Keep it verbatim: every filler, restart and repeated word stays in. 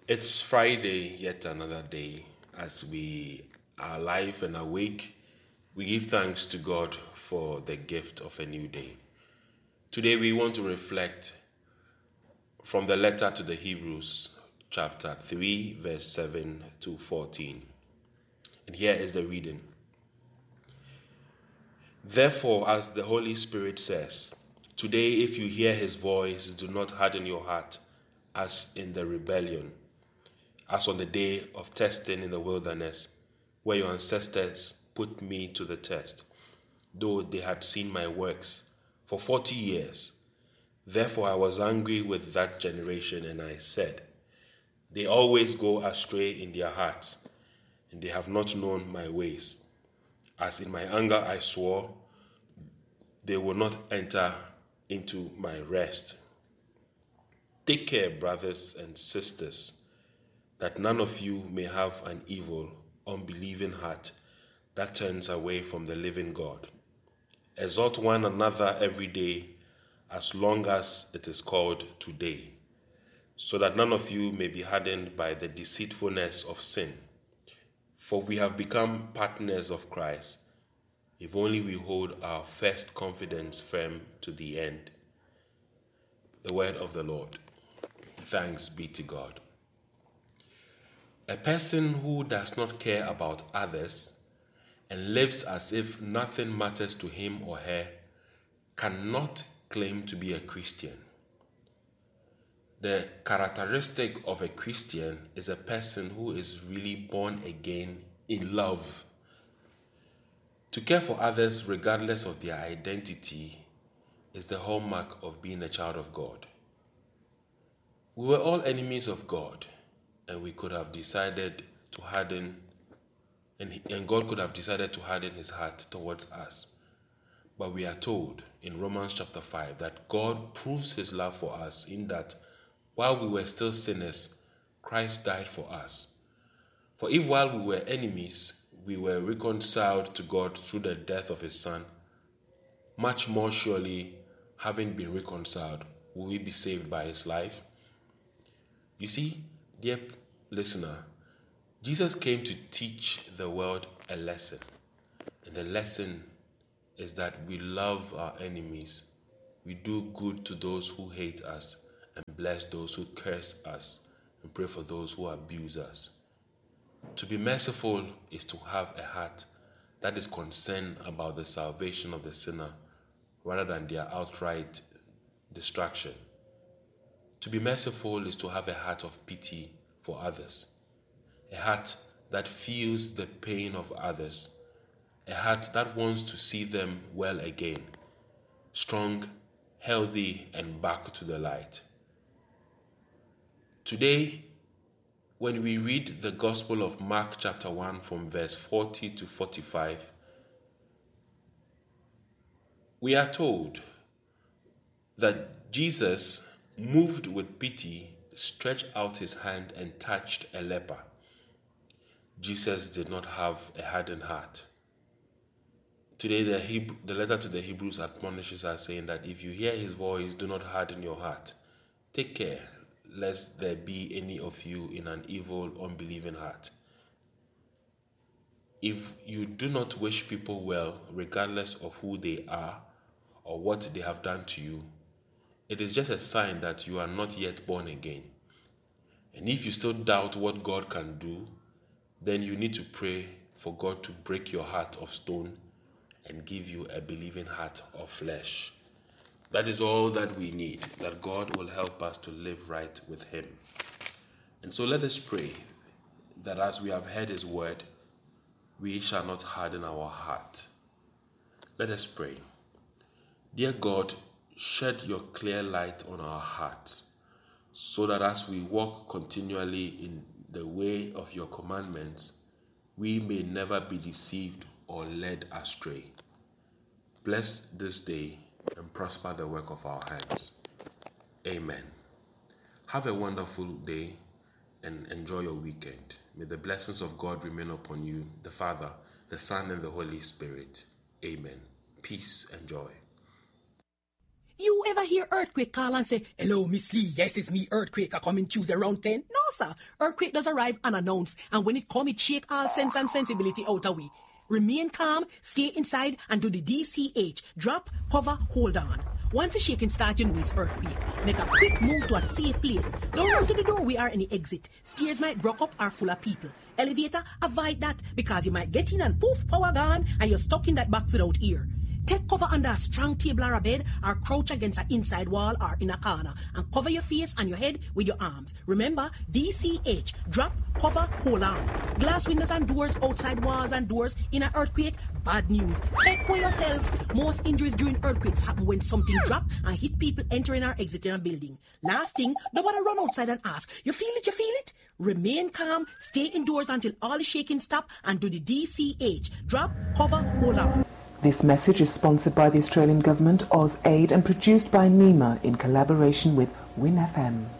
It's Friday, yet another day. As we are alive and awake, we give thanks to God for the gift of a new day. Today, we want to reflect from the letter to the Hebrews, chapter three, verse seven to fourteen. And here is the reading. Therefore, as the Holy Spirit says, today, if you hear his voice, do not harden your heart as in the rebellion, as on the day of testing in the wilderness, where your ancestors put me to the test, though they had seen my works for forty years. Therefore I was angry with that generation, and I said, they always go astray in their hearts, and they have not known my ways. As in my anger I swore, they will not enter into my rest. Take care, brothers and sisters, that none of you may have an evil, unbelieving heart that turns away from the living God. Exhort one another every day, as long as it is called today, so that none of you may be hardened by the deceitfulness of sin. For we have become partners of Christ, if only we hold our first confidence firm to the end. The word of the Lord. Thanks be to God. A person who does not care about others and lives as if nothing matters to him or her cannot claim to be a Christian. The characteristic of a Christian is a person who is really born again in love. To care for others regardless of their identity is the hallmark of being a child of God. We were all enemies of God, and we could have decided to harden, and, he, and God could have decided to harden his heart towards us. But we are told in Romans chapter five that God proves his love for us in that while we were still sinners, Christ died for us. For if while we were enemies, we were reconciled to God through the death of his Son, much more surely, having been reconciled, will we be saved by his life? You see, dear listener, Jesus came to teach the world a lesson. And the lesson is that we love our enemies. We do good to those who hate us and bless those who curse us and pray for those who abuse us. To be merciful is to have a heart that is concerned about the salvation of the sinner rather than their outright destruction. To be merciful is to have a heart of pity for others, a heart that feels the pain of others, a heart that wants to see them well again, strong, healthy, and back to the light. Today, when we read the Gospel of Mark chapter one from verse forty to forty-five, we are told that Jesus, moved with pity, stretched out his hand and touched a leper. Jesus did not have a hardened heart. Today, the, Hebrew, the letter to the Hebrews admonishes us saying that if you hear his voice, do not harden your heart. Take care, lest there be any of you in an evil, unbelieving heart. If you do not wish people well, regardless of who they are or what they have done to you, it is just a sign that you are not yet born again. And if you still doubt what God can do, then you need to pray for God to break your heart of stone and give you a believing heart of flesh. That is all that we need, that God will help us to live right with him. And so let us pray that as we have heard his word, we shall not harden our heart. Let us pray. Dear God, shed your clear light on our hearts, so that as we walk continually in the way of your commandments, we may never be deceived or led astray. Bless this day and prosper the work of our hands. Amen. Have a wonderful day and enjoy your weekend. May the blessings of God remain upon you, the Father, the Son, and the Holy Spirit. Amen. Peace and joy. You ever hear earthquake call and say, hello, Miss Lee, yes, it's me, earthquake, I come in Tuesday around ten? No, sir. Earthquake does arrive unannounced, and when it come, it shake all sense and sensibility out of we. Remain calm, stay inside, and do the D C H. Drop, cover, hold on. Once the shaking starts, you know it's earthquake. Make a quick move to a safe place. Don't run to the doorway or any exit. Stairs might broke up or full of people. Elevator, avoid that, because you might get in and poof, power gone, and you're stuck in that box without ear. Take cover under a strong table or a bed, or crouch against an inside wall or in a corner, and cover your face and your head with your arms. Remember, D C H, drop, cover, hold on. Glass windows and doors, outside walls and doors in an earthquake, bad news. Take care of yourself. Most injuries during earthquakes happen when something drop and hit people entering or exiting a building. Last thing, nobody run outside and ask, you feel it, you feel it? Remain calm, stay indoors until all the shaking stop, and do the D C H. Drop, cover, hold on. This message is sponsored by the Australian Government, AusAid, and produced by NEMA in collaboration with Win F M.